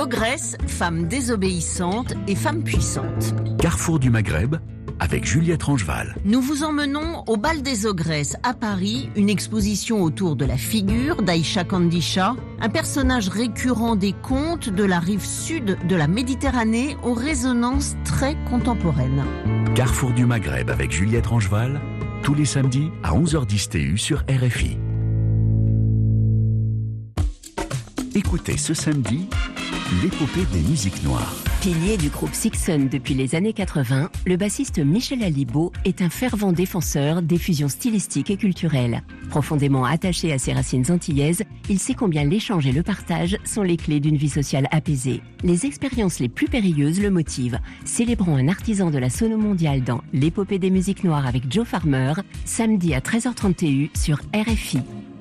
Ogresse, femme désobéissante et femme puissante. Carrefour du Maghreb, avec Juliette Rangeval. Nous vous emmenons au Bal des Ogresses à Paris, une exposition autour de la figure d'Aïcha Kandisha, un personnage récurrent des contes de la rive sud de la Méditerranée aux résonances très contemporaines. Carrefour du Maghreb avec Juliette Rangeval, tous les samedis à 11h10 TU sur RFI. Écoutez ce samedi, l'épopée des musiques noires. Pilier du groupe Sixun depuis les années 80, le bassiste Michel Alibo est un fervent défenseur des fusions stylistiques et culturelles. Profondément attaché à ses racines antillaises, il sait combien l'échange et le partage sont les clés d'une vie sociale apaisée. Les expériences les plus périlleuses le motivent. Célébrons un artisan de la sono mondiale dans l'épopée des musiques noires avec Joe Farmer, samedi à 13h30 TU sur RFI.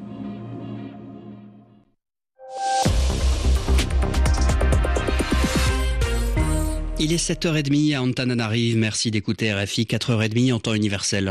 Il est 7h30 à Antananarive. Merci d'écouter RFI, 4h30 en temps universel.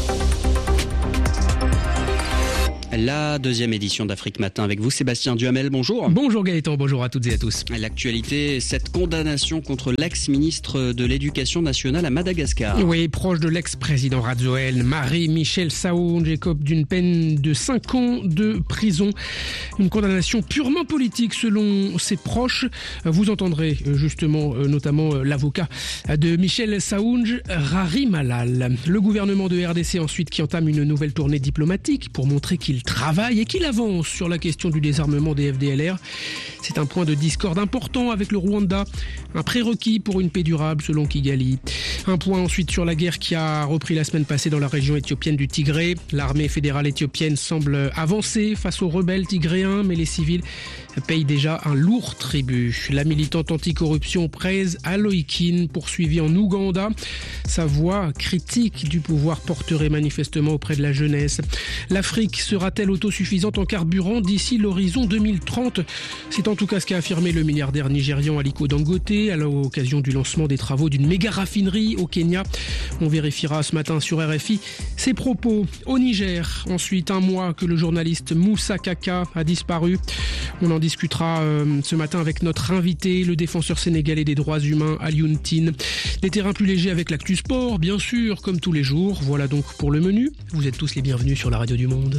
La deuxième édition d'Afrique Matin avec vous, Sébastien Duhamel, bonjour. Bonjour Gaëtan, bonjour à toutes et à tous. L'actualité, cette condamnation contre l'ex-ministre de l'Éducation nationale à Madagascar. Oui, proche de l'ex-président Radzoel, Marie-Michel Saounj écope d'une peine de 5 ans de prison. Une condamnation purement politique selon ses proches. Vous entendrez justement notamment l'avocat de Michel Saounj, Rari Malal. Le gouvernement de RDC ensuite qui entame une nouvelle tournée diplomatique pour montrer qu'il travaille et qu'il avance sur la question du désarmement des FDLR. C'est un point de discorde important avec le Rwanda, un prérequis pour une paix durable selon Kigali. Un point ensuite sur la guerre qui a repris la semaine passée dans la région éthiopienne du Tigré. L'armée fédérale éthiopienne semble avancer face aux rebelles tigréens, mais les civils payent déjà un lourd tribut. La militante anticorruption Praise Aloikin, poursuivie en Ouganda. Sa voix critique du pouvoir porterait manifestement auprès de la jeunesse. L'Afrique sera-t-elle autosuffisante en carburant d'ici l'horizon 2030 ? C'est en tout cas ce qu'a affirmé le milliardaire nigérian Aliko Dangote à l'occasion du lancement des travaux d'une méga raffinerie au Kenya. On vérifiera ce matin sur RFI ses propos. Au Niger, ensuite un mois que le journaliste Moussa Kaka a disparu. On en discutera ce matin avec notre invité, le défenseur sénégalais des droits humains, Alioune Tine. Les terrains plus légers avec l'actu sport, bien sûr, comme tous les jours. Voilà donc pour le menu. Vous êtes tous les bienvenus sur la radio du Monde.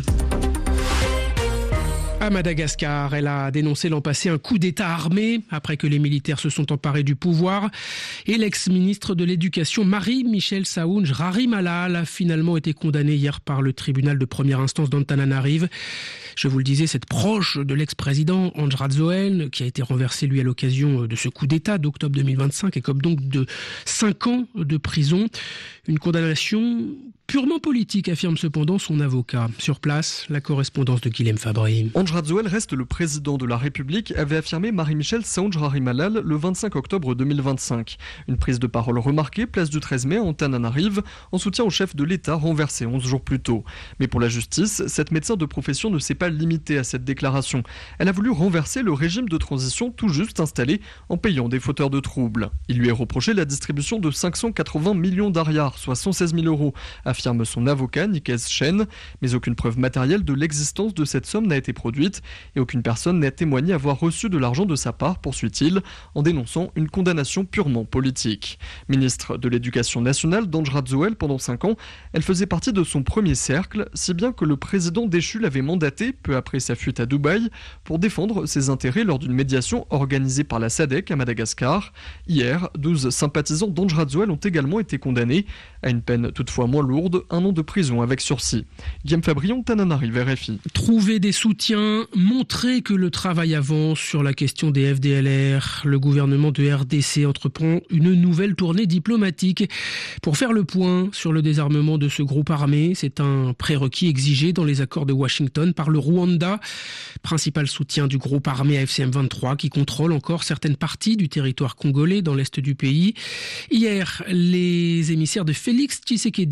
À Madagascar, elle a dénoncé l'an passé un coup d'État armé après que les militaires se sont emparés du pouvoir. Et l'ex-ministre de l'Éducation, Marie-Michel Saounj, Rari Malal, a finalement été condamnée hier par le tribunal de première instance d'Antananarive. Je vous le disais, cette proche de l'ex-président Andry Rajoelina, qui a été renversé lui à l'occasion de ce coup d'État d'octobre 2025, écope donc de 5 ans de prison. Une condamnation purement politique, affirme cependant son avocat. Sur place, la correspondance de Guilhem Fabry. Andry Rajoelina reste le président de la République, avait affirmé Marie-Michel Saounj Rari Malal le 25 octobre 2025. Une prise de parole remarquée, place du 13 mai à Antananarive, en soutien au chef de l'État renversé 11 jours plus tôt. Mais pour la justice, cette médecin de profession ne s'est pas limitée à cette déclaration. Elle a voulu renverser le régime de transition tout juste installé en payant des fauteurs de troubles. Il lui est reproché la distribution de 580 millions d'ariars, soit 116 000 euros, affirme son avocat Nikes Chen, mais aucune preuve matérielle de l'existence de cette somme n'a été produite et aucune personne n'a témoigné avoir reçu de l'argent de sa part, poursuit-il, en dénonçant une condamnation purement politique. Ministre de l'Éducation nationale d'Andry Rajoelina pendant 5 ans, elle faisait partie de son premier cercle, si bien que le président déchu l'avait mandaté, peu après sa fuite à Dubaï, pour défendre ses intérêts lors d'une médiation organisée par la SADC à Madagascar. Hier, 12 sympathisants d'Andry Rajoelina ont également été condamnés à une peine toutefois moins lourde, 1 an de prison avec sursis. Guillaume Fabrion, Antananarive, RFI. Trouver des soutiens, montrer que le travail avance sur la question des FDLR. Le gouvernement de RDC entreprend une nouvelle tournée diplomatique pour faire le point sur le désarmement de ce groupe armé. C'est un prérequis exigé dans les accords de Washington par le Rwanda, principal soutien du groupe armé AFC M23 qui contrôle encore certaines parties du territoire congolais dans l'est du pays. Hier, les émissaires de Félix Tshisekedi ont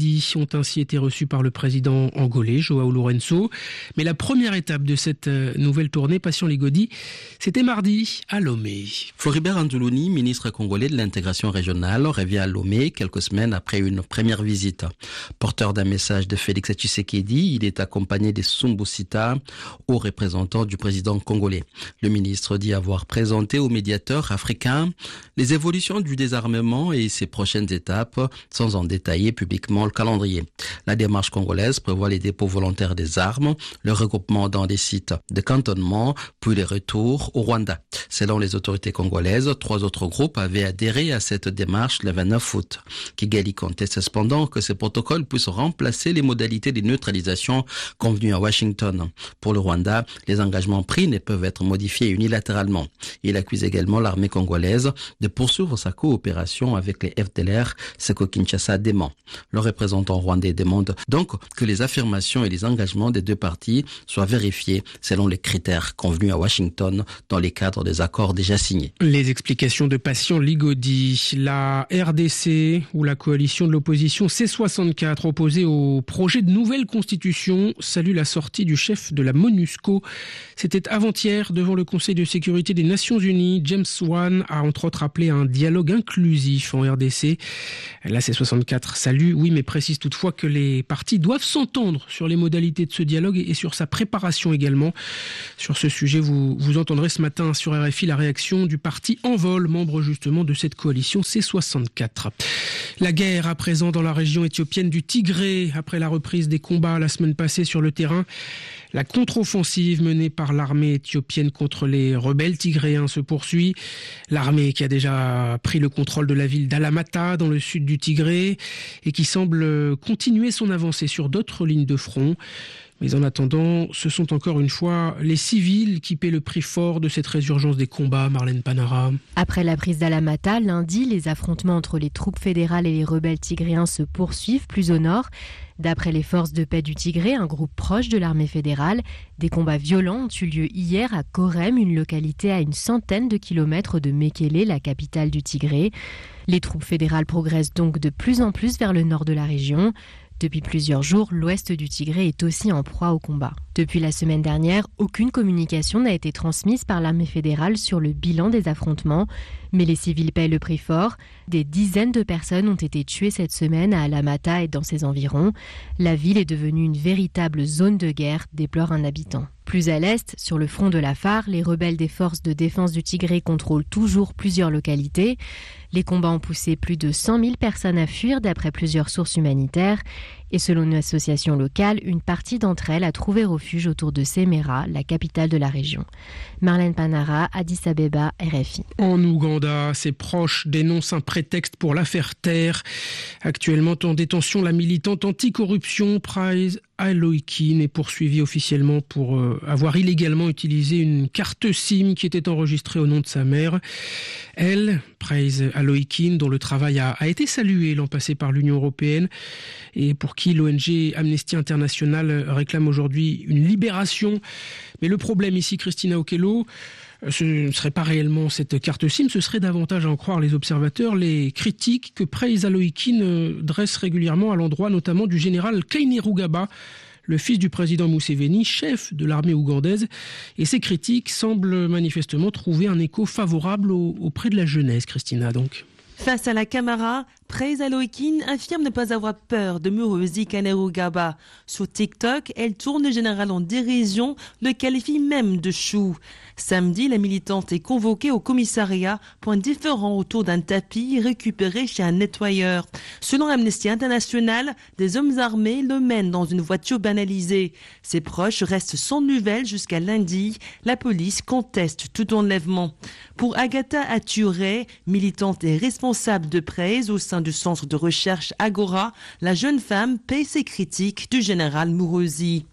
ont ainsi été reçus par le président angolais, João Lourenço. Mais la première étape de cette nouvelle tournée, Passion Ligodi, c'était mardi à Lomé. Floribert Anzuluni, ministre congolais de l'intégration régionale, revient à Lomé quelques semaines après une première visite. Porteur d'un message de Félix Tshisekedi, il est accompagné de Sumbu Sita, haut représentant du président congolais. Le ministre dit avoir présenté aux médiateurs africains les évolutions du désarmement et ses prochaines étapes, sans en détailler publiquement le calendrier. La démarche congolaise prévoit les dépôts volontaires des armes, le regroupement dans des sites de cantonnement, puis les retours au Rwanda. Selon les autorités congolaises, 3 autres groupes avaient adhéré à cette démarche le 29 août. Kigali conteste cependant que ce protocole puisse remplacer les modalités de neutralisation convenues à Washington. Pour le Rwanda, les engagements pris ne peuvent être modifiés unilatéralement. Il accuse également l'armée congolaise de poursuivre sa coopération avec les FDLR, ce que Kinshasa dément. Le représentant rwandais demande donc que les affirmations et les engagements des 2 parties soient vérifiés selon les critères convenus à Washington dans les cadres des accords déjà signés. Les explications de Passion Ligodi. La RDC ou la coalition de l'opposition C64 opposée au projet de nouvelle constitution salue la sortie du chef de la MONUSCO. C'était avant-hier devant le Conseil de sécurité des Nations Unies. James Wan a entre autres appelé à un dialogue inclusif en RDC. La C64 salue, oui, mais précise toutefois que les partis doivent s'entendre sur les modalités de ce dialogue et sur sa préparation également. Sur ce sujet, vous entendrez ce matin sur RFI la réaction du parti Envol, membre justement de cette coalition C64. La guerre à présent dans la région éthiopienne du Tigré, après la reprise des combats la semaine passée sur le terrain. La contre-offensive menée par l'armée éthiopienne contre les rebelles tigréens se poursuit. L'armée qui a déjà pris le contrôle de la ville d'Alamata dans le sud du Tigré et qui semble continuer son avancée sur d'autres lignes de front. Mais en attendant, ce sont encore une fois les civils qui paient le prix fort de cette résurgence des combats, Marlène Panara. Après la prise d'Alamata, lundi, les affrontements entre les troupes fédérales et les rebelles tigréens se poursuivent plus au nord. D'après les forces de paix du Tigré, un groupe proche de l'armée fédérale, des combats violents ont eu lieu hier à Korem, une localité à une centaine de kilomètres de Mekele, la capitale du Tigré. Les troupes fédérales progressent donc de plus en plus vers le nord de la région. Depuis plusieurs jours, l'ouest du Tigré est aussi en proie au combat. Depuis la semaine dernière, aucune communication n'a été transmise par l'armée fédérale sur le bilan des affrontements. Mais les civils paient le prix fort. Des dizaines de personnes ont été tuées cette semaine à Alamata et dans ses environs. La ville est devenue une véritable zone de guerre, déplore un habitant. Plus à l'est, sur le front de l'Afar, les rebelles des forces de défense du Tigré contrôlent toujours plusieurs localités. Les combats ont poussé plus de 100 000 personnes à fuir d'après plusieurs sources humanitaires. Et selon une association locale, une partie d'entre elles a trouvé refuge autour de Semera, la capitale de la région. Marlène Panara, Addis Abeba, RFI. En Ouganda, ses proches dénoncent un prétexte pour l'affaire Terre. Actuellement en détention, la militante anticorruption Praise Aloikin est poursuivie officiellement pour avoir illégalement utilisé une carte SIM qui était enregistrée au nom de sa mère. Elle, Praise Aloikin, dont le travail a été salué l'an passé par l'Union européenne et pour qui l'ONG Amnesty International réclame aujourd'hui une libération. Mais le problème ici, Christina Okello, ce ne serait pas réellement cette carte SIM, ce serait davantage, à en croire les observateurs, les critiques que Praise Aloikin dresse régulièrement à l'endroit notamment du général Kainerugaba, le fils du président Museveni, chef de l'armée ougandaise. Et ces critiques semblent manifestement trouver un écho favorable auprès de la jeunesse, Christina, donc. Face à la caméra, Praise Aloikin affirme ne pas avoir peur de Muhoozi Kainerugaba. Sur TikTok, elle tourne le général en dérision, le qualifie même de chou. Samedi, la militante est convoquée au commissariat pour un différend autour d'un tapis récupéré chez un nettoyeur. Selon Amnesty International, des hommes armés le mènent dans une voiture banalisée. Ses proches restent sans nouvelles jusqu'à lundi. La police conteste tout enlèvement. Pour Agatha Ature, militante et responsable de Praise au sein du centre de recherche Agora, la jeune femme paie ses critiques du général Muhoozi.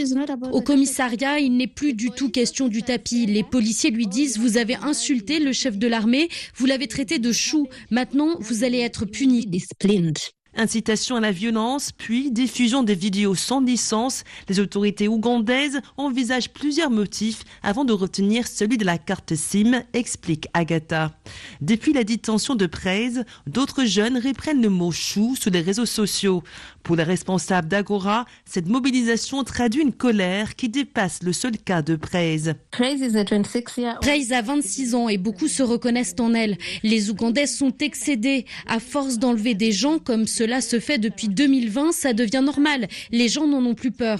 Au commissariat, il n'est plus du tout question du tapis. Les policiers lui disent « Vous avez insulté le chef de l'armée, vous l'avez traité de chou. Maintenant, vous allez être puni. » Incitation à la violence, puis diffusion des vidéos sans licence. Les autorités ougandaises envisagent plusieurs motifs avant de retenir celui de la carte SIM, explique Agatha. Depuis la détention de Praise, d'autres jeunes reprennent le mot chou sur les réseaux sociaux. Pour les responsables d'Agora, cette mobilisation traduit une colère qui dépasse le seul cas de Praise. Praise a 26 ans et beaucoup se reconnaissent en elle. Les Ougandais sont excédés. À force d'enlever des gens comme cela se fait depuis 2020, ça devient normal. Les gens n'en ont plus peur.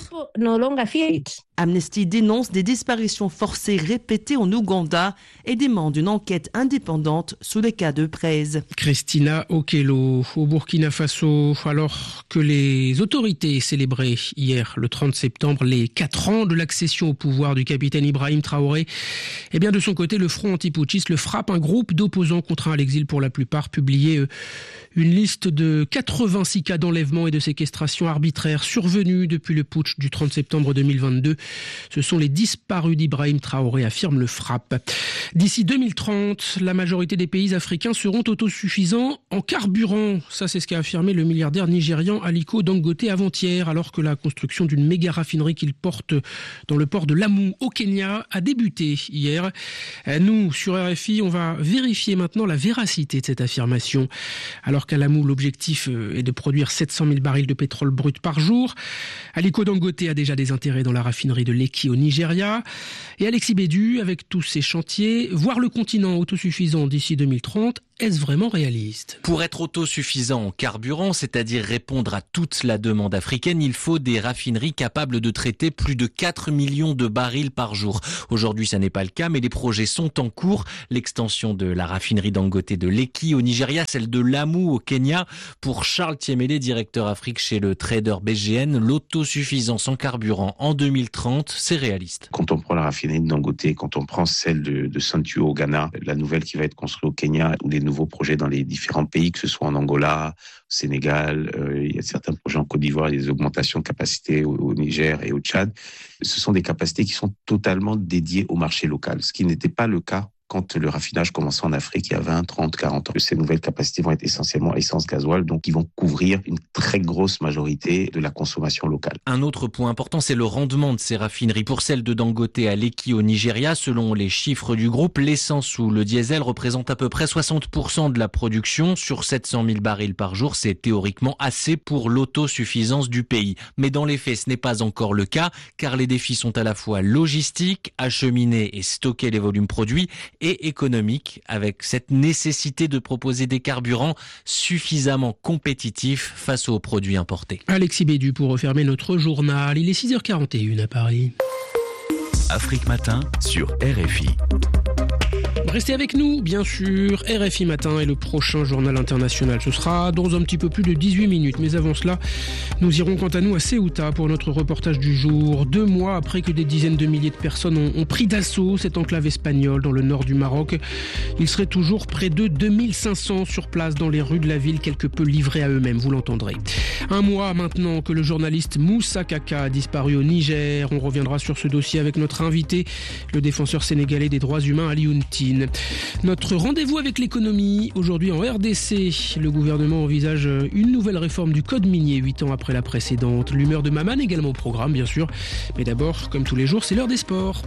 Amnesty dénonce des disparitions forcées répétées en Ouganda et demande une enquête indépendante sur les cas de Praise. Christina Okello, au Burkina Faso, alors que les autorités célébraient hier, le 30 septembre, les 4 ans de l'accession au pouvoir du capitaine Ibrahim Traoré, eh bien de son côté, le front antiputschiste le frappe. Un groupe d'opposants contraints à l'exil pour la plupart publié une liste de 86 cas d'enlèvement et de séquestration arbitraire survenus depuis le putsch du 30 septembre 2022. Ce sont les disparus d'Ibrahim Traoré, affirme le FRAPP. D'ici 2030, la majorité des pays africains seront autosuffisants en carburant. Ça, c'est ce qu'a affirmé le milliardaire nigérian Aliko Dangote avant-hier, alors que la construction d'une méga raffinerie qu'il porte dans le port de Lamu au Kenya a débuté hier. Nous, sur RFI, on va vérifier maintenant la véracité de cette affirmation. Alors qu'à Lamu, l'objectif est de produire 700 000 barils de pétrole brut par jour. Aliko Dangote a déjà des intérêts dans la raffinerie de Lekki au Nigeria. Et Alexis Bédu, avec tous ces chantiers, voir le continent autosuffisant d'ici 2030, est-ce vraiment réaliste ? Pour être autosuffisant en carburant, c'est-à-dire répondre à toute la demande africaine, il faut des raffineries capables de traiter plus de 4 millions de barils par jour. Aujourd'hui, ça n'est pas le cas, mais les projets sont en cours. L'extension de la raffinerie Dangote de Lekki au Nigeria, celle de Lamu au Kenya. Pour Charles Thiemele, directeur Afrique chez le trader BGN, l'autosuffisance en carburant en 2030, c'est réaliste. Quand on prend la raffinerie de Dangote, quand on prend celle de Santuo au Ghana, la nouvelle qui va être construite au Kenya, ou les nouveaux projets dans les différents pays, que ce soit en Angola, au Sénégal, il y a certains projets en Côte d'Ivoire, des augmentations de capacité au Niger et au Tchad. Ce sont des capacités qui sont totalement dédiées au marché local, ce qui n'était pas le cas quand le raffinage commençait en Afrique il y a 20, 30, 40 ans. Ces nouvelles capacités vont être essentiellement essence gasoil, donc ils vont couvrir une très grosse majorité de la consommation locale. Un autre point important, c'est le rendement de ces raffineries. Pour celle de Dangote à Lekki au Nigeria, selon les chiffres du groupe, l'essence ou le diesel représente à peu près 60% de la production. Sur 700 000 barils par jour, c'est théoriquement assez pour l'autosuffisance du pays. Mais dans les faits, ce n'est pas encore le cas, car les défis sont à la fois logistiques, acheminer et stocker les volumes produits, et économique, avec cette nécessité de proposer des carburants suffisamment compétitifs face aux produits importés. Alexis Bédu pour refermer notre journal. Il est 6h41 à Paris. Afrique Matin sur RFI. Restez avec nous, bien sûr. RFI Matin et le prochain journal international. Ce sera dans un petit peu plus de 18 minutes. Mais avant cela, nous irons quant à nous à Ceuta pour notre reportage du jour. 2 mois après que des dizaines de milliers de personnes ont pris d'assaut cette enclave espagnole dans le nord du Maroc, il serait toujours près de 2500 sur place dans les rues de la ville, quelque peu livrés à eux-mêmes, vous l'entendrez. 1 mois maintenant que le journaliste Moussa Kaka a disparu au Niger. On reviendra sur ce dossier avec notre invité, le défenseur sénégalais des droits humains Alioune Tine. Notre rendez-vous avec l'économie, aujourd'hui en RDC. Le gouvernement envisage une nouvelle réforme du code minier 8 ans après la précédente. L'humeur de Maman également au programme, bien sûr. Mais d'abord, comme tous les jours, c'est l'heure des sports.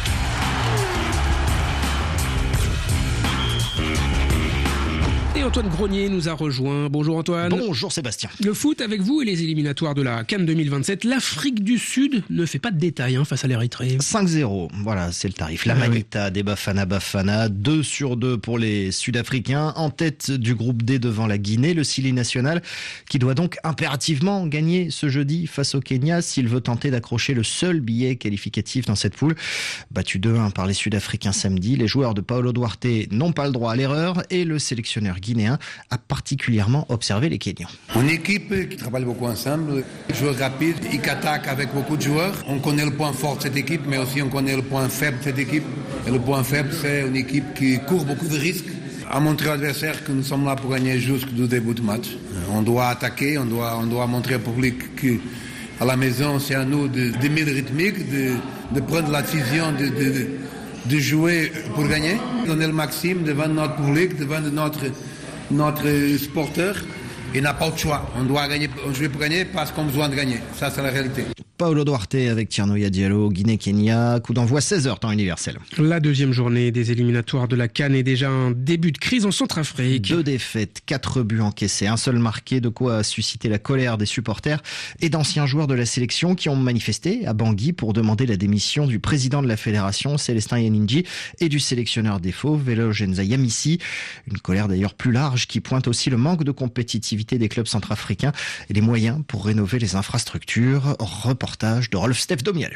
Et Antoine Grenier nous a rejoint. Bonjour Antoine. Bonjour Sébastien. Le foot avec vous et les éliminatoires de la CAN 2027. L'Afrique du Sud ne fait pas de détails face à l'Érythrée. 5-0, voilà, c'est le tarif. La Manita des Bafana, 2/2 pour les Sud-Africains. En tête du groupe D devant la Guinée, le Sili national, qui doit donc impérativement gagner ce jeudi face au Kenya s'il veut tenter d'accrocher le seul billet qualificatif dans cette poule. Battu 2-1 par les Sud-Africains samedi, les joueurs de Paulo Duarte n'ont pas le droit à l'erreur et le sélectionneur guinéen a particulièrement observé les Kenyans. Une équipe qui travaille beaucoup ensemble, joueurs rapides, qui attaquent avec beaucoup de joueurs. On connaît le point fort de cette équipe, mais aussi on connaît le point faible de cette équipe. Et le point faible, c'est une équipe qui court beaucoup de risques, à montrer à l'adversaire que nous sommes là pour gagner jusqu'au début du match. On doit attaquer, on doit montrer au public qu'à la maison, c'est à nous de mettre le rythmique, de prendre la décision de jouer pour gagner, donner le maximum devant notre public, devant notre sporteur. Il n'a pas de choix. On doit gagner, on joue pour gagner parce qu'on a besoin de gagner. Ça, c'est la réalité. Paulo Duarte avec Tierno Diallo, Guinée-Kenya, coup d'envoi 16h, temps universel. La deuxième journée des éliminatoires de la CAN est déjà un début de crise en Centrafrique. 2 défaites, 4 buts encaissés, un seul marqué, de quoi susciter la colère des supporters et d'anciens joueurs de la sélection qui ont manifesté à Bangui pour demander la démission du président de la fédération, Célestin Yaninji, et du sélectionneur des Fauves, Velo Genza Yamissi. Une colère d'ailleurs plus large qui pointe aussi le manque de compétitivité des clubs centrafricains et les moyens pour rénover les infrastructures. Reportage de Rolf-Steph Domialeux.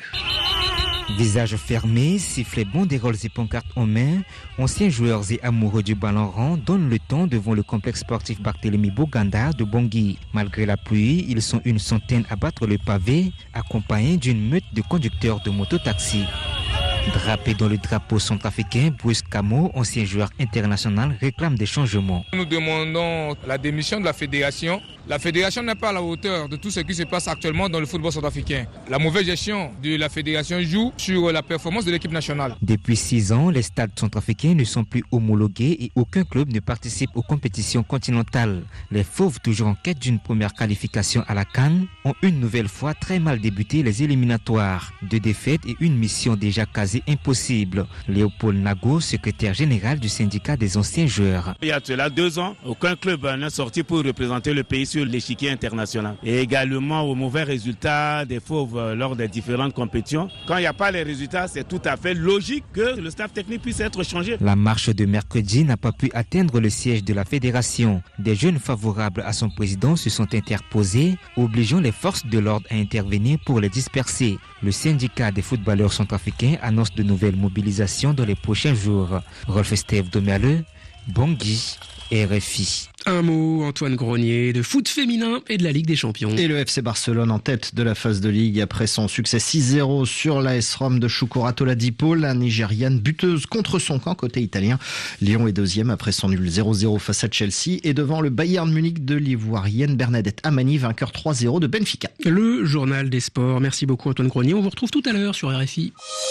Visage fermé, sifflet banderoles et pancartes en main, anciens joueurs et amoureux du ballon rond donnent le temps devant le complexe sportif Barthélemy Boganda de Bangui. Malgré la pluie, ils sont une centaine à battre le pavé, accompagnés d'une meute de conducteurs de mototaxi. Drapé dans le drapeau centrafricain, Bruce Camo, ancien joueur international, réclame des changements. Nous demandons la démission de la fédération. La fédération n'est pas à la hauteur de tout ce qui se passe actuellement dans le football centrafricain. La mauvaise gestion de la fédération joue sur la performance de l'équipe nationale. Depuis 6 ans, les stades centrafricains ne sont plus homologués et aucun club ne participe aux compétitions continentales. Les Fauves, toujours en quête d'une première qualification à la CAN, ont une nouvelle fois très mal débuté les éliminatoires. 2 défaites et une mission déjà quasi impossible. Léopold Nago, secrétaire général du syndicat des anciens joueurs. Il y a cela 2 ans, aucun club n'est sorti pour représenter le pays sur l'échiquier international. Et également aux mauvais résultats des Fauves lors des différentes compétitions. Quand il n'y a pas les résultats, c'est tout à fait logique que le staff technique puisse être changé. La marche de mercredi n'a pas pu atteindre le siège de la fédération. Des jeunes favorables à son président se sont interposés, obligeant les forces de l'ordre à intervenir pour les disperser. Le syndicat des footballeurs centrafricains annonce de nouvelles mobilisations dans les prochains jours. Rolf-Steph Domialeux, Bangui, RFI. Un mot, Antoine Grenier, de foot féminin et de la Ligue des Champions. Et le FC Barcelone en tête de la phase de Ligue après son succès 6-0 sur l'AS Rome de Shukurato Ladipo. La Nigériane buteuse contre son camp côté italien. Lyon est deuxième après son nul 0-0 face à Chelsea et devant le Bayern Munich de l'Ivoirienne Bernadette Amani, vainqueur 3-0 de Benfica. Le journal des sports. Merci beaucoup Antoine Grenier. On vous retrouve tout à l'heure sur RFI.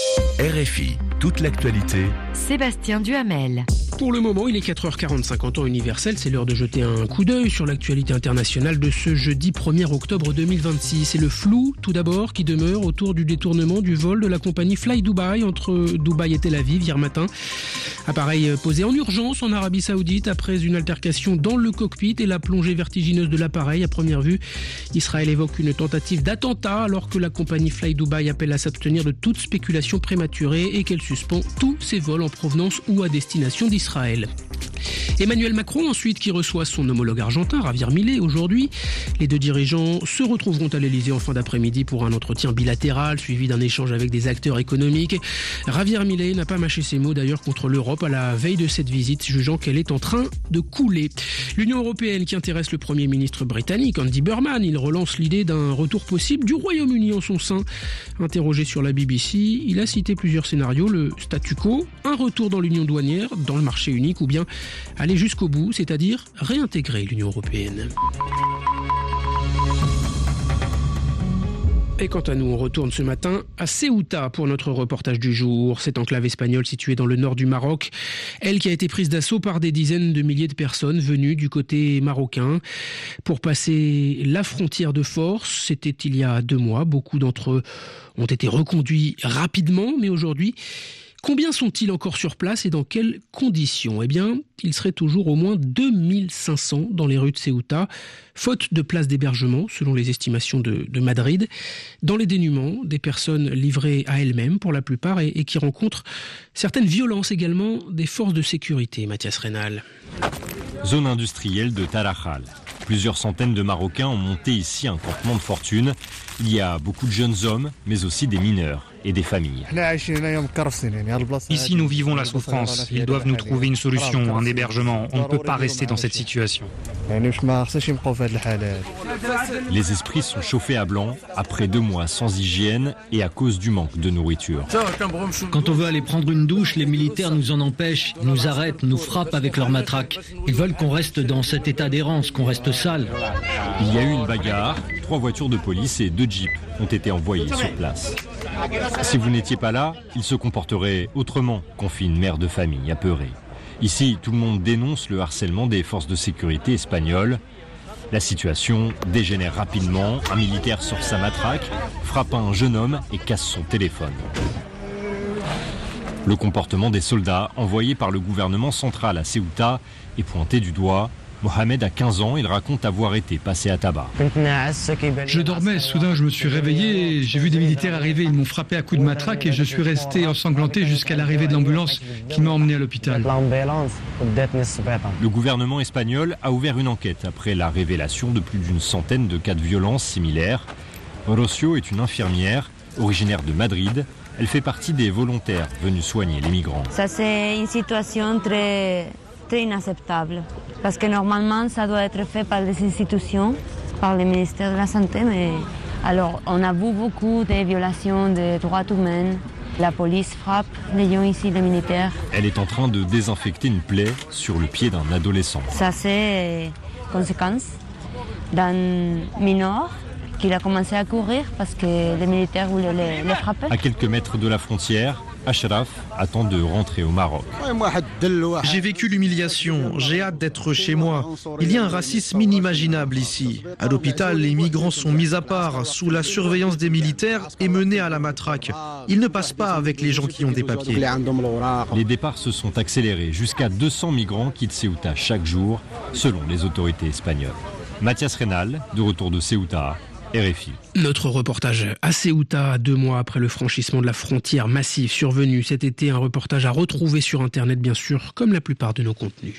RFI, toute l'actualité. Sébastien Duhamel. Pour le moment, il est 4h45 en temps universel. C'est l'heure de jeter un coup d'œil sur l'actualité internationale de ce jeudi 1er octobre 2026. C'est le flou, tout d'abord, qui demeure autour du détournement du vol de la compagnie Fly Dubai entre Dubaï et Tel Aviv hier matin. Appareil posé en urgence en Arabie Saoudite après une altercation dans le cockpit et la plongée vertigineuse de l'appareil. À première vue, Israël évoque une tentative d'attentat alors que la compagnie Fly Dubai appelle à s'abstenir de toute spéculation prématurée et qu'elle suspend tous ses vols en provenance ou à destination d'Israël. Emmanuel Macron ensuite qui reçoit son homologue argentin Javier Milei aujourd'hui. Les 2 dirigeants se retrouveront à l'Elysée en fin d'après-midi pour un entretien bilatéral suivi d'un échange avec des acteurs économiques. Javier Milei n'a pas mâché ses mots d'ailleurs contre l'Europe à la veille de cette visite, jugeant qu'elle est en train de couler. L'Union européenne qui intéresse le Premier ministre britannique Andy Burnham, il relance l'idée d'un retour possible du Royaume-Uni en son sein. Interrogé sur la BBC, il a cité plusieurs scénarios, le statu quo, un retour dans l'union douanière, dans le marché unique ou bien aller jusqu'au bout, c'est-à-dire réintégrer l'Union européenne. Et quant à nous, on retourne ce matin à Ceuta pour notre reportage du jour. Cette enclave espagnole située dans le nord du Maroc, elle qui a été prise d'assaut par des dizaines de milliers de personnes venues du côté marocain pour passer la frontière de force. C'était il y a 2 mois. Beaucoup d'entre eux ont été reconduits rapidement, mais aujourd'hui, combien sont-ils encore sur place et dans quelles conditions ? Eh bien, il serait toujours au moins 2500 dans les rues de Ceuta, faute de places d'hébergement, selon les estimations de Madrid. Dans les dénûments, des personnes livrées à elles-mêmes pour la plupart et qui rencontrent certaines violences également des forces de sécurité. Mathias Reynal. Zone industrielle de Tarajal. Plusieurs centaines de Marocains ont monté ici un campement de fortune. Il y a beaucoup de jeunes hommes, mais aussi des mineurs et des familles. Ici, nous vivons la souffrance. Ils doivent nous trouver une solution, un hébergement. On ne peut pas rester dans cette situation. Les esprits sont chauffés à blanc après 2 mois sans hygiène et à cause du manque de nourriture. Quand on veut aller prendre une douche, les militaires nous en empêchent, ils nous arrêtent, nous frappent avec leurs matraques. Ils veulent qu'on reste dans cet état d'errance, qu'on reste sale. Il y a eu une bagarre, 3 voitures de police et 2 jeeps ont été envoyés sur place. Si vous n'étiez pas là, il se comporterait autrement, confie une mère de famille apeurée. Ici, tout le monde dénonce le harcèlement des forces de sécurité espagnoles. La situation dégénère rapidement. Un militaire sort sa matraque, frappe un jeune homme et casse son téléphone. Le comportement des soldats envoyés par le gouvernement central à Ceuta est pointé du doigt. Mohamed a 15 ans, il raconte avoir été passé à tabac. Je dormais, soudain je me suis réveillé, j'ai vu des militaires arriver, ils m'ont frappé à coups de matraque et je suis resté ensanglanté jusqu'à l'arrivée de l'ambulance qui m'a emmené à l'hôpital. Le gouvernement espagnol a ouvert une enquête après la révélation de plus d'une centaine de cas de violence similaires. Rocio est une infirmière originaire de Madrid. Elle fait partie des volontaires venus soigner les migrants. Ça, c'est une situation très inacceptable. Parce que normalement, ça doit être fait par les institutions, par le ministère de la Santé. Mais alors, on a vu beaucoup de violations des droits humains. La police frappe les gens ici, les militaires. Elle est en train de désinfecter une plaie sur le pied d'un adolescent. Ça, c'est conséquence d'un mineur qui a commencé à courir parce que les militaires voulaient les frapper. À quelques mètres de la frontière, Ashraf attend de rentrer au Maroc. J'ai vécu l'humiliation, j'ai hâte d'être chez moi. Il y a un racisme inimaginable ici. À l'hôpital, les migrants sont mis à part, sous la surveillance des militaires et menés à la matraque. Ils ne passent pas avec les gens qui ont des papiers. Les départs se sont accélérés. Jusqu'à 200 migrants quittent Ceuta chaque jour, selon les autorités espagnoles. Mathias Reynal, de retour de Ceuta, RFI. Notre reportage à Ceuta, 2 mois après le franchissement de la frontière massive survenue cet été. Un reportage à retrouver sur Internet, bien sûr, comme la plupart de nos contenus.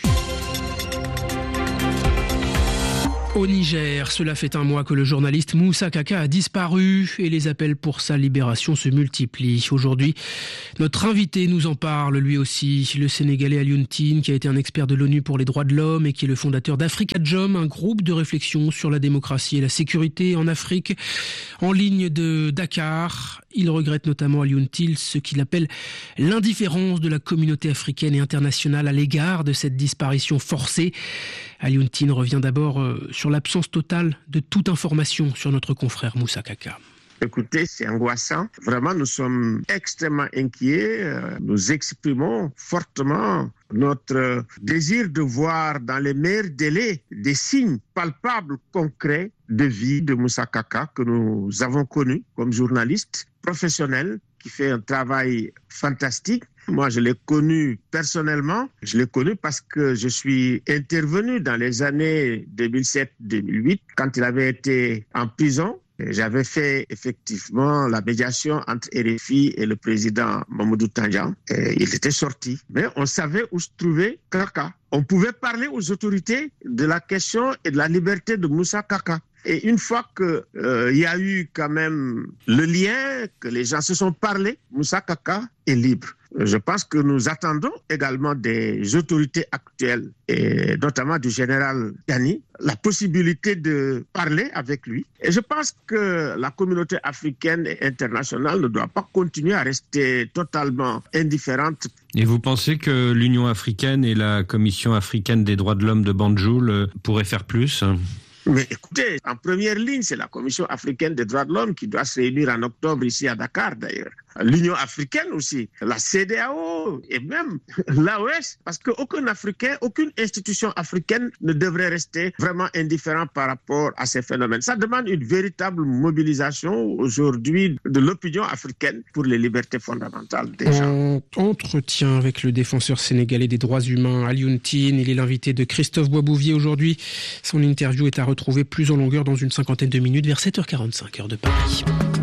Au Niger, cela fait un mois que le journaliste Moussa Kaka a disparu et les appels pour sa libération se multiplient. Aujourd'hui, notre invité nous en parle lui aussi, le Sénégalais Alioune Tine, qui a été un expert de l'ONU pour les droits de l'homme et qui est le fondateur d'Afrikajom, un groupe de réflexion sur la démocratie et la sécurité en Afrique, en ligne de Dakar. Il regrette notamment Alioune Tine ce qu'il appelle l'indifférence de la communauté africaine et internationale à l'égard de cette disparition forcée. Alioune Tine revient d'abord sur l'absence totale de toute information sur notre confrère Moussa Kaka. Écoutez, c'est angoissant. Vraiment, nous sommes extrêmement inquiets. Nous exprimons fortement notre désir de voir dans les meilleurs délais des signes palpables, concrets de vie de Moussa Kaka que nous avons connu comme journaliste professionnel qui fait un travail fantastique. Moi, je l'ai connu personnellement. Je l'ai connu parce que je suis intervenu dans les années 2007-2008 quand il avait été en prison. J'avais fait effectivement la médiation entre RFI et le président Mamadou Tandja. Il était sorti, mais on savait où se trouvait Kaka. On pouvait parler aux autorités de la question et de la liberté de Moussa Kaka. Et une fois qu'il y a eu quand même le lien, que les gens se sont parlé, Moussa Kaka est libre. Je pense que nous attendons également des autorités actuelles, et notamment du général Tani, la possibilité de parler avec lui. Et je pense que la communauté africaine et internationale ne doit pas continuer à rester totalement indifférente. Et vous pensez que l'Union africaine et la Commission africaine des droits de l'homme de Banjul pourraient faire plus ? Mais écoutez, en première ligne, c'est la Commission africaine des droits de l'homme qui doit se réunir en octobre ici à Dakar d'ailleurs. L'Union africaine aussi, la CEDEAO et même l'AOS, parce qu'aucun Africain, aucune institution africaine ne devrait rester vraiment indifférent par rapport à ces phénomènes. Ça demande une véritable mobilisation aujourd'hui de l'opinion africaine pour les libertés fondamentales des gens. Entretien avec le défenseur sénégalais des droits humains, Alioune Tine. Il est l'invité de Christophe Boisbouvier aujourd'hui. Son interview est à retrouver plus en longueur dans une 50aine de minutes vers 7h45, heure de Paris.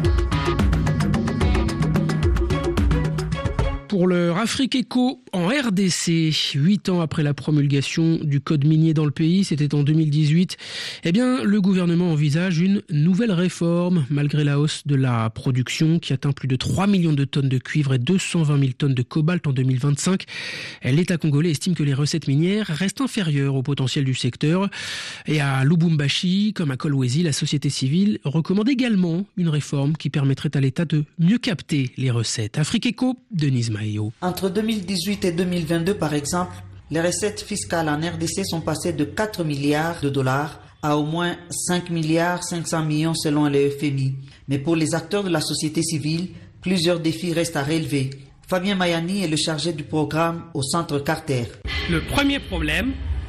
Pour leur Afrique Éco en RDC, 8 ans après la promulgation du code minier dans le pays, c'était en 2018, le gouvernement envisage une nouvelle réforme malgré la hausse de la production qui atteint plus de 3 millions de tonnes de cuivre et 220 000 tonnes de cobalt en 2025. L'État congolais estime que les recettes minières restent inférieures au potentiel du secteur. Et à Lubumbashi, comme à Kolwezi, la société civile recommande également une réforme qui permettrait à l'État de mieux capter les recettes. Afrique Éco, Denise Maï. Entre 2018 et 2022, par exemple, les recettes fiscales en RDC sont passées de 4 milliards de dollars à au moins 5 milliards 500 millions selon le FMI. Mais pour les acteurs de la société civile, plusieurs défis restent à relever. Fabien Mayani est le chargé du programme au Centre Carter. Le premier problème,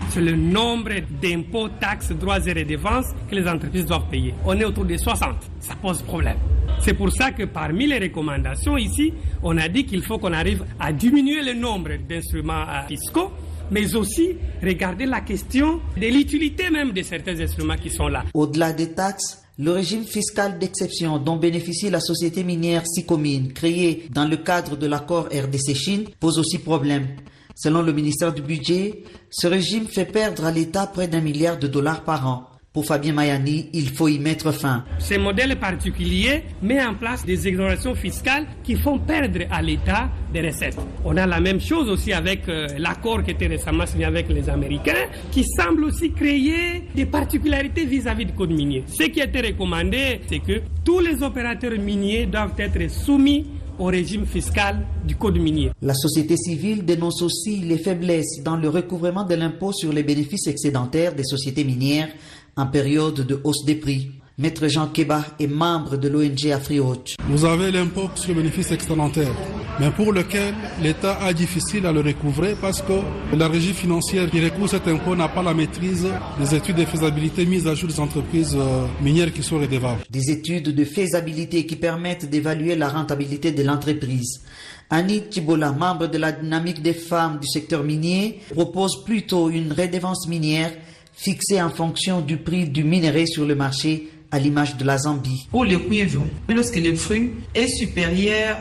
c'est le nombre d'impôts, taxes, droits et redevances que les entreprises doivent payer. On est autour de 60. Ça pose problème. C'est pour ça que parmi les recommandations ici, on a dit qu'il faut qu'on arrive à diminuer le nombre d'instruments fiscaux, mais aussi regarder la question de l'utilité même de certains instruments qui sont là. Au-delà des taxes, le régime fiscal d'exception dont bénéficie la société minière Sicomine, créée dans le cadre de l'accord RDC-Chine, pose aussi problème. Selon le ministère du Budget, ce régime fait perdre à l'État près d'$1 milliard par an. Pour Fabien Mayani, il faut y mettre fin. Ce modèle particulier met en place des exonérations fiscales qui font perdre à l'État des recettes. On a la même chose aussi avec l'accord qui était récemment signé avec les Américains, qui semble aussi créer des particularités vis-à-vis du code minier. Ce qui a été recommandé, c'est que tous les opérateurs miniers doivent être soumis au régime fiscal du code minier. La société civile dénonce aussi les faiblesses dans le recouvrement de l'impôt sur les bénéfices excédentaires des sociétés minières en période de hausse des prix. Maître Jean Keba est membre de l'ONG AfriWatch. Vous avez l'impôt sur le bénéfice excédentaire, mais pour lequel l'État a difficile à le recouvrer parce que la régie financière qui recouvre cet impôt n'a pas la maîtrise des études de faisabilité mises à jour des entreprises minières qui sont redevables. Des études de faisabilité qui permettent d'évaluer la rentabilité de l'entreprise. Annie Tibola, membre de la dynamique des femmes du secteur minier, propose plutôt une redevance minière fixée en fonction du prix du minerai sur le marché, à l'image de la Zambie. Pour le cuivre, lorsque le fruit est supérieur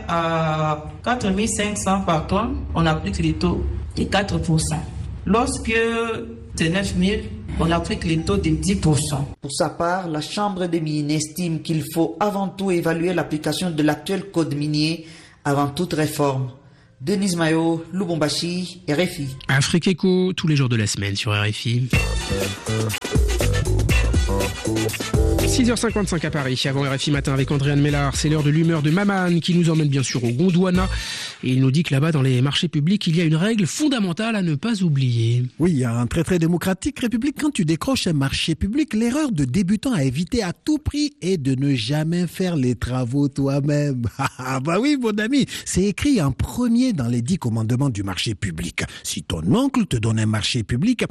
à 4 500 par tonne, on applique les taux de 4%. Lorsque c'est 9 000, on applique les taux de 10%. Pour sa part, la Chambre des mines estime qu'il faut avant tout évaluer l'application de l'actuel code minier avant toute réforme. Denise Mayo, Lubumbashi, RFI. Afrique Eco, tous les jours de la semaine sur RFI. 6h55 à Paris, avant RFI Matin avec Andréane Mellard. C'est l'heure de l'humeur de Maman qui nous emmène bien sûr au Gondwana. Et il nous dit que là-bas, dans les marchés publics, il y a une règle fondamentale à ne pas oublier. Oui, il y a un très démocratique république. Quand tu décroches un marché public, l'erreur de débutant à éviter à tout prix est de ne jamais faire les travaux toi-même. Bah oui, mon ami, c'est écrit en premier dans les 10 commandements du marché public. Si ton oncle te donne un marché public,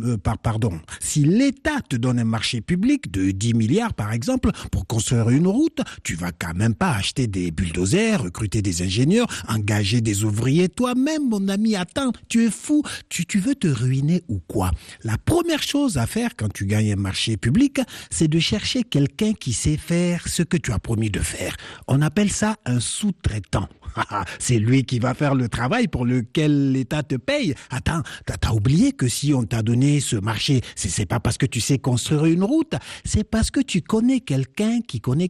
si l'État te donne un marché public de 10 milliards, par exemple, pour construire une route, tu vas quand même pas acheter des bulldozers, recruter des ingénieurs, engager des ouvriers toi-même, mon ami. Attends, tu es fou, tu veux te ruiner ou quoi? La première chose à faire quand tu gagnes un marché public, c'est de chercher quelqu'un qui sait faire ce que tu as promis de faire. On appelle ça un sous-traitant. C'est lui qui va faire le travail pour lequel l'État te paye. Attends, t'as oublié que si on t'a donné ce marché, c'est pas parce que tu sais construire une route, c'est parce que tu connais quelqu'un qui connaît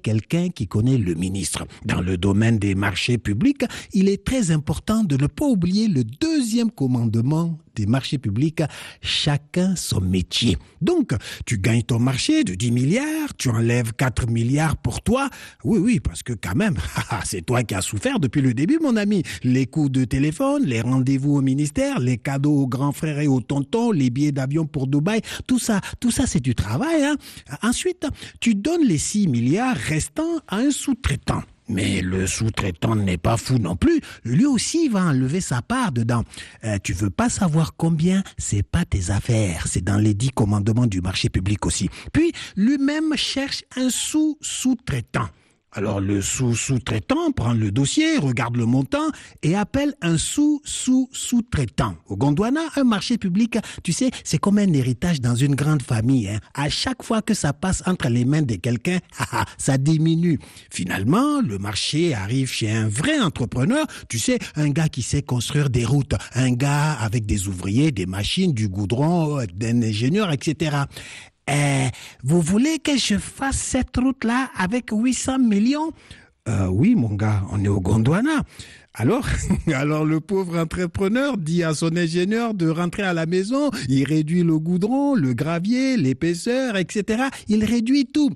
le ministre. Dans le domaine des marchés publics, il est très important de ne pas oublier le 2e commandement des marchés publics, chacun son métier. Donc, tu gagnes ton marché de 10 milliards, tu enlèves 4 milliards pour toi. Oui, parce que quand même, c'est toi qui as souffert depuis le début, mon ami. Les coups de téléphone, les rendez-vous au ministère, les cadeaux aux grands frères et aux tontons, les billets d'avion pour Dubaï, tout ça, c'est du travail, hein. Ensuite, tu donnes les 6 milliards restants à un sous-traitant. Mais le sous-traitant n'est pas fou non plus. Lui aussi va enlever sa part dedans. Tu veux pas savoir combien? C'est pas tes affaires. C'est dans les 10 commandements du marché public aussi. Puis, lui-même cherche un sous-traitant. Alors le sous-traitant prend le dossier, regarde le montant et appelle un sous-traitant. Au Gondwana, un marché public, tu sais, c'est comme un héritage dans une grande famille, hein. À chaque fois que ça passe entre les mains de quelqu'un, ça diminue. Finalement, le marché arrive chez un vrai entrepreneur, tu sais, un gars qui sait construire des routes, un gars avec des ouvriers, des machines, du goudron, d'un ingénieur, etc. Vous voulez que je fasse cette route-là avec 800 millions? Oui, mon gars, on est au Gondwana. Alors le pauvre entrepreneur dit à son ingénieur de rentrer à la maison, il réduit le goudron, le gravier, l'épaisseur, etc. Il réduit tout.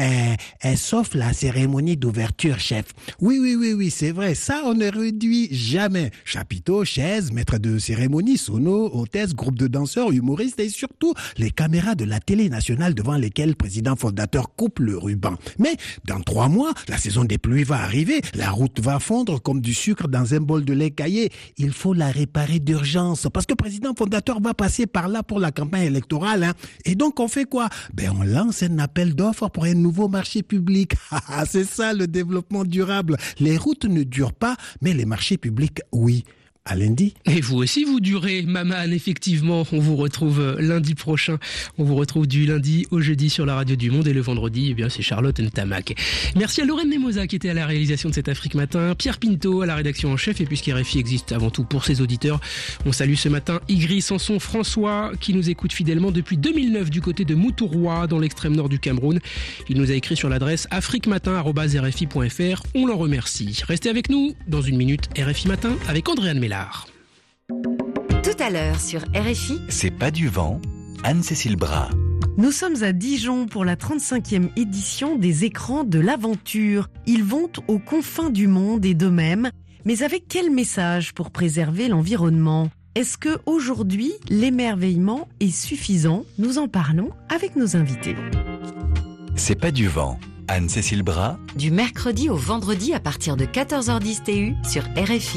Sauf la cérémonie d'ouverture, chef. Oui, c'est vrai, ça on ne réduit jamais. Chapiteau, chaise, maître de cérémonie, sono, hôtesse, groupe de danseurs, humoristes et surtout les caméras de la télé nationale devant lesquelles le président fondateur coupe le ruban. Mais dans 3 mois, la saison des pluies va arriver, la route va fondre comme du sucre mettre dans un bol de lait caillé. Il faut la réparer d'urgence parce que le président fondateur va passer par là pour la campagne électorale. Et donc, on fait quoi? On lance un appel d'offres pour un nouveau marché public. C'est ça le développement durable. Les routes ne durent pas, mais les marchés publics, oui. À lundi. Et vous aussi, vous durez, Maman, effectivement. On vous retrouve lundi prochain. On vous retrouve du lundi au jeudi sur la Radio du Monde et le vendredi, c'est Charlotte Ntamak. Merci à Lorraine Nemosa qui était à la réalisation de cet Afrique Matin, Pierre Pinto à la rédaction en chef et puisqu'RFI existe avant tout pour ses auditeurs, on salue ce matin Igri Sanson François qui nous écoute fidèlement depuis 2009 du côté de Moutourwa dans l'extrême nord du Cameroun. Il nous a écrit sur l'adresse afriquematin@rfi.fr. On l'en remercie. Restez avec nous dans une minute RFI Matin avec Andréane Mella. Tout à l'heure sur RFI. C'est pas du vent, Anne-Cécile Bras. Nous sommes à Dijon pour la 35e édition des écrans de l'aventure. Ils vont aux confins du monde et d'eux-mêmes. Mais avec quel message pour préserver l'environnement ? Est-ce que aujourd'hui l'émerveillement est suffisant ? Nous en parlons avec nos invités. C'est pas du vent. Anne-Cécile Bras. Du mercredi au vendredi à partir de 14h10 TU sur RFI.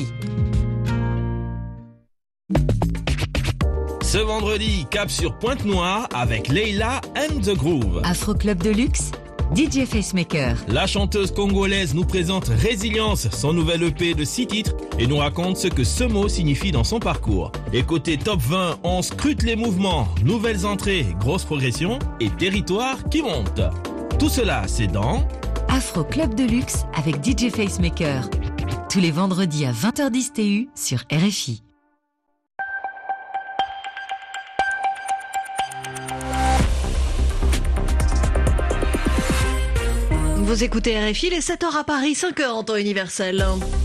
Ce vendredi, cap sur Pointe-Noire avec Leila and the Groove. Afro Club de luxe, DJ Facemaker. La chanteuse congolaise nous présente Résilience, son nouvel EP de 6 titres et nous raconte ce que ce mot signifie dans son parcours. Et côté top 20, on scrute les mouvements, nouvelles entrées, grosse progression et territoire qui monte. Tout cela, c'est dans Afro Club de luxe avec DJ Facemaker. Tous les vendredis à 20h10 TU sur RFI. Vous écoutez RFI, les 7h à Paris, 5h en temps universel.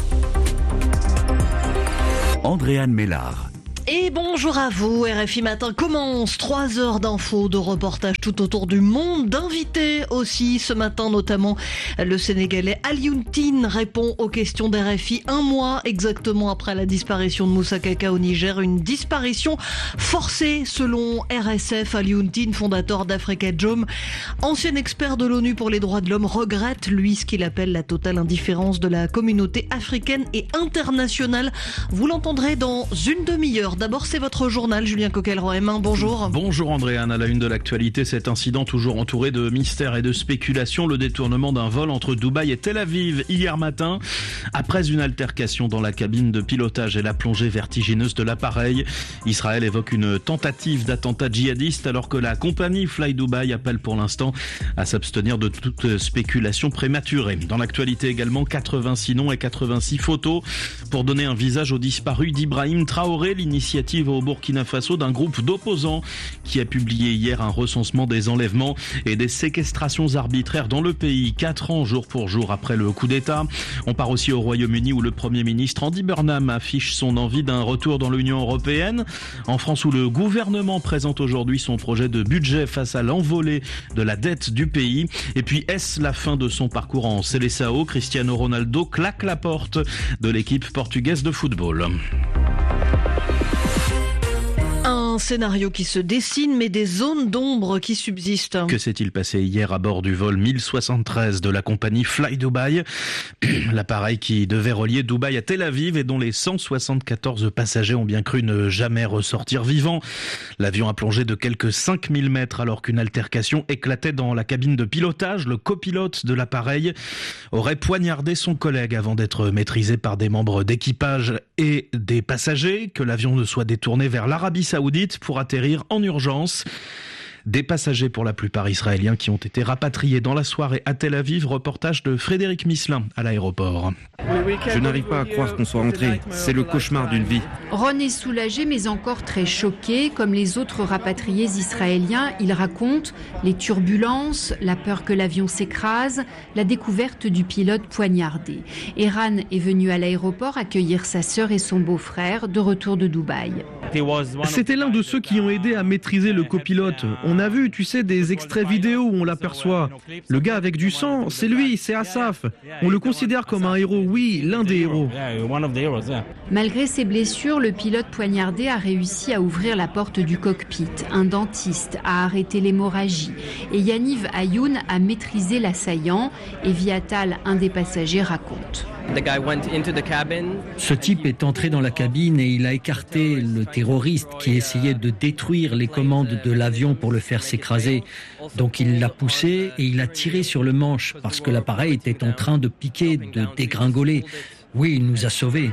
Andréane Mélard. Et bonjour à vous, RFI Matin commence, 3 heures d'infos, de reportages tout autour du monde, d'invités aussi ce matin, notamment le Sénégalais Alioune répond aux questions d'RFI 1 mois exactement après la disparition de Moussa Kaka au Niger, une disparition forcée selon RSF. Alioune, fondateur d'Africa Jom, ancien expert de l'ONU pour les droits de l'homme, regrette lui ce qu'il appelle la totale indifférence de la communauté africaine et internationale. Vous l'entendrez dans une demi-heure. D'abord, c'est votre journal, Julien Coquel-Rohem. Bonjour. Bonjour Andréane. À la une de l'actualité, cet incident toujours entouré de mystères et de spéculations. Le détournement d'un vol entre Dubaï et Tel Aviv hier matin. Après une altercation dans la cabine de pilotage et la plongée vertigineuse de l'appareil, Israël évoque une tentative d'attentat djihadiste alors que la compagnie Fly Dubai appelle pour l'instant à s'abstenir de toute spéculation prématurée. Dans l'actualité également, 86 noms et 86 photos pour donner un visage aux disparus d'Ibrahim Traoré, l'initiative au Burkina Faso d'un groupe d'opposants qui a publié hier un recensement des enlèvements et des séquestrations arbitraires dans le pays, 4 ans jour pour jour après le coup d'État. On part aussi au Royaume-Uni où le Premier ministre Andy Burnham affiche son envie d'un retour dans l'Union européenne. En France où le gouvernement présente aujourd'hui son projet de budget face à l'envolée de la dette du pays. Et puis est-ce la fin de son parcours en Seleção? Cristiano Ronaldo claque la porte de l'équipe portugaise de football. Un scénario qui se dessine, mais des zones d'ombre qui subsistent. Que s'est-il passé hier à bord du vol 1073 de la compagnie Fly Dubai? L'appareil qui devait relier Dubaï à Tel Aviv et dont les 174 passagers ont bien cru ne jamais ressortir vivants. L'avion a plongé de quelques 5000 mètres alors qu'une altercation éclatait dans la cabine de pilotage. Le copilote de l'appareil aurait poignardé son collègue avant d'être maîtrisé par des membres d'équipage et des passagers. Que l'avion ne soit détourné vers l'Arabie Saoudite pour atterrir en urgence. Des passagers pour la plupart israéliens qui ont été rapatriés dans la soirée à Tel Aviv. Reportage de Frédéric Misselin à l'aéroport. Je n'arrive pas à croire qu'on soit rentré. C'est le cauchemar d'une vie. Ron est soulagé mais encore très choqué. Comme les autres rapatriés israéliens, il raconte les turbulences, la peur que l'avion s'écrase, la découverte du pilote poignardé. Eran est venu à l'aéroport accueillir sa sœur et son beau-frère de retour de Dubaï. C'était l'un de ceux qui ont aidé à maîtriser le copilote. On a vu, tu sais, des extraits vidéo où on l'aperçoit. Le gars avec du sang, c'est lui, c'est Asaf. On le considère comme un héros, oui, l'un des héros. Malgré ses blessures, le pilote poignardé a réussi à ouvrir la porte du cockpit. Un dentiste a arrêté l'hémorragie. Et Yaniv Ayoun a maîtrisé l'assaillant. Et Viatal, un des passagers, raconte. Ce type est entré dans la cabine et il a écarté le terroriste qui essayait de détruire les commandes de l'avion pour le faire s'écraser. Donc il l'a poussé et il a tiré sur le manche parce que l'appareil était en train de piquer, de dégringoler. Oui, il nous a sauvés.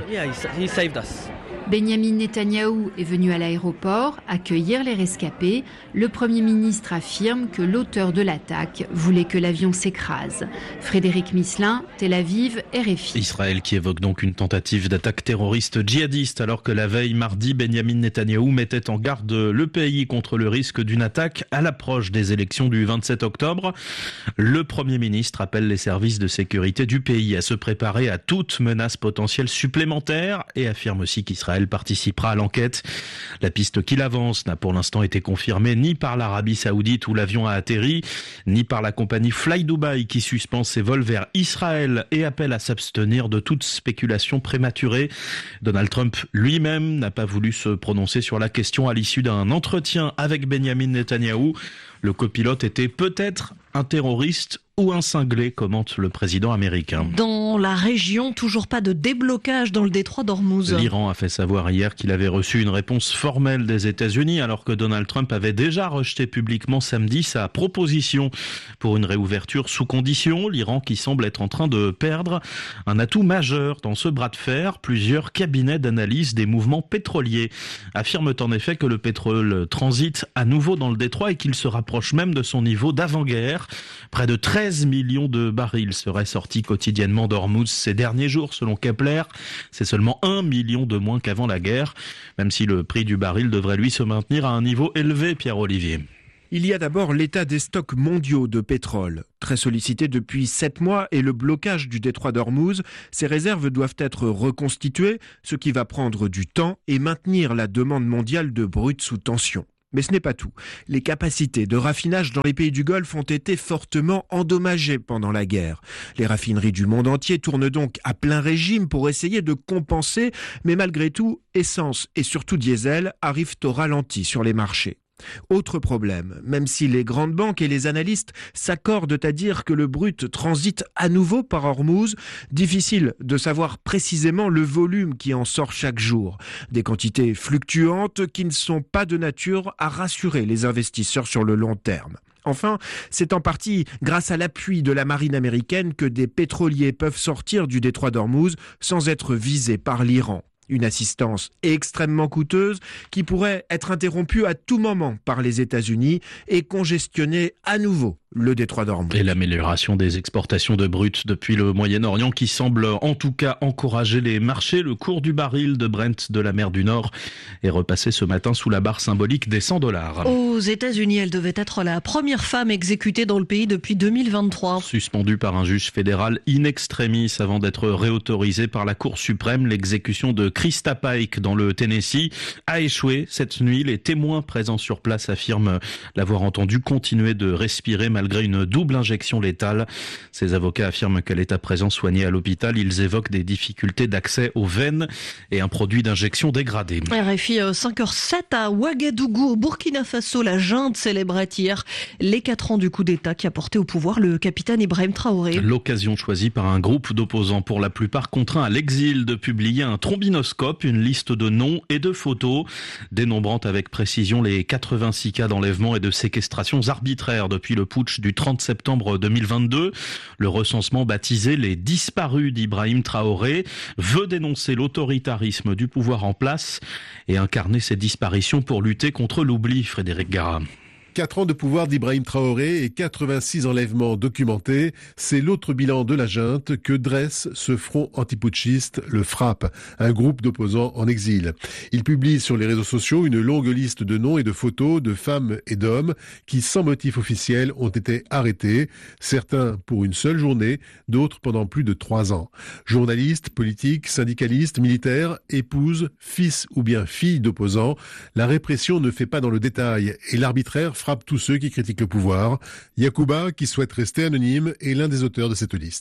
Benyamin Netanyahou est venu à l'aéroport accueillir les rescapés. Le Premier ministre affirme que l'auteur de l'attaque voulait que l'avion s'écrase. Frédéric Misselin, Tel Aviv, RFI. Israël qui évoque donc une tentative d'attaque terroriste djihadiste alors que la veille mardi, Benyamin Netanyahou mettait en garde le pays contre le risque d'une attaque à l'approche des élections du 27 octobre. Le Premier ministre appelle les services de sécurité du pays à se préparer à toute menace potentielle supplémentaire et affirme aussi qu'Israël participera à l'enquête. La piste qu'il avance n'a pour l'instant été confirmée ni par l'Arabie Saoudite où l'avion a atterri, ni par la compagnie Fly Dubai qui suspend ses vols vers Israël et appelle à s'abstenir de toute spéculation prématurée. Donald Trump lui-même n'a pas voulu se prononcer sur la question à l'issue d'un entretien avec Benyamin Netanyahou. Le copilote était peut-être un terroriste ou un cinglé, commente le président américain. Dans la région, toujours pas de déblocage dans le détroit d'Ormuz. L'Iran a fait savoir hier qu'il avait reçu une réponse formelle des États-Unis alors que Donald Trump avait déjà rejeté publiquement samedi sa proposition pour une réouverture sous condition. L'Iran qui semble être en train de perdre un atout majeur dans ce bras de fer. Plusieurs cabinets d'analyse des mouvements pétroliers affirment en effet que le pétrole transite à nouveau dans le détroit et qu'il se rapproche même de son niveau d'avant-guerre. Près de 13 millions de barils seraient sortis quotidiennement d'Ormuz ces derniers jours selon Kepler. C'est seulement 1 million de moins qu'avant la guerre, même si le prix du baril devrait lui se maintenir à un niveau élevé, Pierre-Olivier. Il y a d'abord l'état des stocks mondiaux de pétrole. Très sollicité depuis 7 mois et le blocage du détroit d'Ormuz, ces réserves doivent être reconstituées, ce qui va prendre du temps et maintenir la demande mondiale de brut sous tension. Mais ce n'est pas tout. Les capacités de raffinage dans les pays du Golfe ont été fortement endommagées pendant la guerre. Les raffineries du monde entier tournent donc à plein régime pour essayer de compenser, mais malgré tout, essence et surtout diesel arrivent au ralenti sur les marchés. Autre problème, même si les grandes banques et les analystes s'accordent à dire que le brut transite à nouveau par Ormuz, difficile de savoir précisément le volume qui en sort chaque jour. Des quantités fluctuantes qui ne sont pas de nature à rassurer les investisseurs sur le long terme. Enfin, c'est en partie grâce à l'appui de la marine américaine que des pétroliers peuvent sortir du détroit d'Ormuz sans être visés par l'Iran. Une assistance extrêmement coûteuse qui pourrait être interrompue à tout moment par les États-Unis et congestionner à nouveau le détroit d'Ormuz. Et l'amélioration des exportations de brut depuis le Moyen-Orient qui semble en tout cas encourager les marchés. Le cours du baril de Brent de la mer du Nord est repassé ce matin sous la barre symbolique des $100. Aux États-Unis, elle devait être la première femme exécutée dans le pays depuis 2023. Suspendue par un juge fédéral in extremis avant d'être réautorisée par la Cour suprême, l'exécution de Krista Pike dans le Tennessee a échoué cette nuit. Les témoins présents sur place affirment l'avoir entendue continuer de respirer malgré une double injection létale. Ses avocats affirment qu'elle est à présent soignée à l'hôpital. Ils évoquent des difficultés d'accès aux veines et un produit d'injection dégradé. RFI 5h07 à Ouagadougou, au Burkina Faso. La junte célébrait hier les 4 ans du coup d'État qui a porté au pouvoir le capitaine Ibrahim Traoré. L'occasion choisie par un groupe d'opposants, pour la plupart contraints à l'exil, de publier un trombinoscope, une liste de noms et de photos, dénombrant avec précision les 86 cas d'enlèvement et de séquestrations arbitraires depuis le putsch du 30 septembre 2022. Le recensement baptisé les disparus d'Ibrahim Traoré veut dénoncer l'autoritarisme du pouvoir en place et incarner ces disparitions pour lutter contre l'oubli. Frédéric Gara. 4 ans de pouvoir d'Ibrahim Traoré et 86 enlèvements documentés, c'est l'autre bilan de la junte que dresse ce front antiputschiste, le FRAPP, un groupe d'opposants en exil. Il publie sur les réseaux sociaux une longue liste de noms et de photos de femmes et d'hommes qui, sans motif officiel, ont été arrêtés, certains pour une seule journée, d'autres pendant plus de 3 ans. Journalistes, politiques, syndicalistes, militaires, épouses, fils ou bien filles d'opposants, la répression ne fait pas dans le détail et l'arbitraire frappe tous ceux qui critiquent le pouvoir. Yacouba, qui souhaite rester anonyme, est l'un des auteurs de cette liste.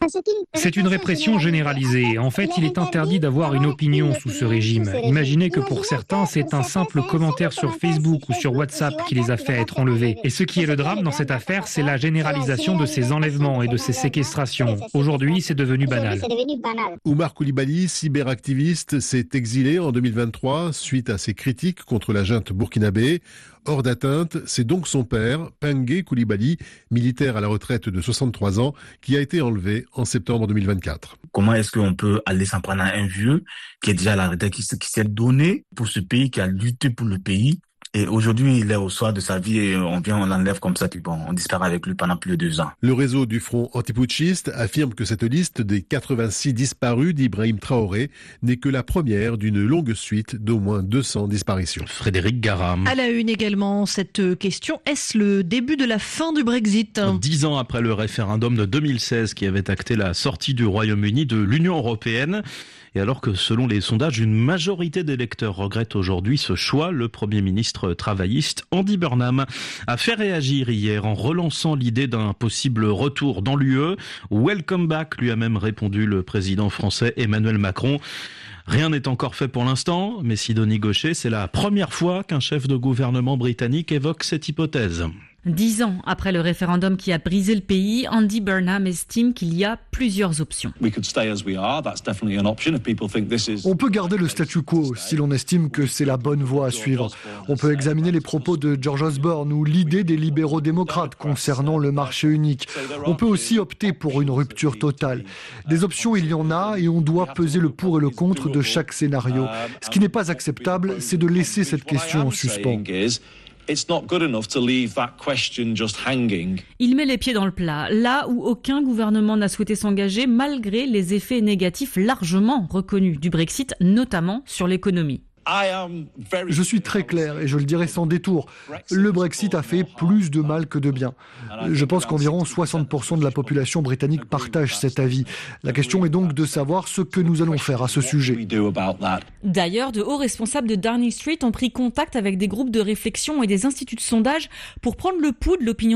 C'est une répression généralisée. En fait, il est interdit d'avoir une opinion sous ce régime. Imaginez que pour certains, c'est un simple commentaire sur Facebook ou sur WhatsApp qui les a fait être enlevés. Et ce qui est le drame dans cette affaire, c'est la généralisation de ces enlèvements et de ces séquestrations. Aujourd'hui, c'est devenu banal. Oumar Coulibaly, cyberactiviste, s'est exilé en 2023 suite à ses critiques contre la junte burkinabé. Hors d'atteinte, c'est donc son père, Pengue Coulibaly, militaire à la retraite de 63 ans, qui a été enlevé en septembre 2024. Comment est-ce qu'on peut aller s'en prendre à un vieux qui est déjà à la retraite, qui s'est donné pour ce pays, qui a lutté pour le pays? Et aujourd'hui, il est au soir de sa vie et on l'enlève comme ça, puis bon, on disparaît avec lui pendant plus de 2 ans. Le réseau du Front antiputschiste affirme que cette liste des 86 disparus d'Ibrahim Traoré n'est que la première d'une longue suite d'au moins 200 disparitions. Frédéric Garam. À la une également, cette question, est-ce le début de la fin du Brexit ? 10 ans après le référendum de 2016 qui avait acté la sortie du Royaume-Uni de l'Union européenne. Et alors que selon les sondages, une majorité d'électeurs regrettent aujourd'hui ce choix, le Premier ministre travailliste Andy Burnham a fait réagir hier en relançant l'idée d'un possible retour dans l'UE. Welcome back, lui a même répondu le président français Emmanuel Macron. Rien n'est encore fait pour l'instant, mais Sidonie Gaucher, c'est la première fois qu'un chef de gouvernement britannique évoque cette hypothèse. 10 ans après le référendum qui a brisé le pays, Andy Burnham estime qu'il y a plusieurs options. On peut garder le statu quo si l'on estime que c'est la bonne voie à suivre. On peut examiner les propos de George Osborne ou l'idée des libéraux démocrates concernant le marché unique. On peut aussi opter pour une rupture totale. Des options, il y en a et on doit peser le pour et le contre de chaque scénario. Ce qui n'est pas acceptable, c'est de laisser cette question en suspens. Il met les pieds dans le plat, là où aucun gouvernement n'a souhaité s'engager malgré les effets négatifs largement reconnus du Brexit, notamment sur l'économie. Je suis très clair et je le dirai sans détour. Le Brexit a fait plus de mal que de bien. Je pense qu'environ 60% de la population britannique partage cet avis. La question est donc de savoir ce que nous allons faire à ce sujet. D'ailleurs, de hauts responsables de Downing Street ont pris contact avec des groupes de réflexion et des instituts de sondage pour prendre le pouls de l'opinion